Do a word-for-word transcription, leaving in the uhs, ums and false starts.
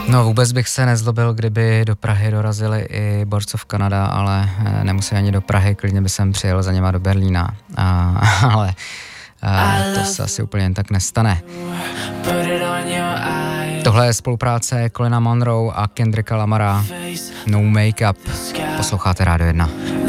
No vůbec bych se nezlobil, kdyby do Prahy dorazili i Boards of Canada, ale nemusí ani do Prahy, klidně by jsem přijel za něma do Berlína. A, ale a to se asi úplně jen tak nestane. Tohle je spolupráce Colina Monroe a Kendricka Lamara, No Makeup. Posloucháte Rádio jedna.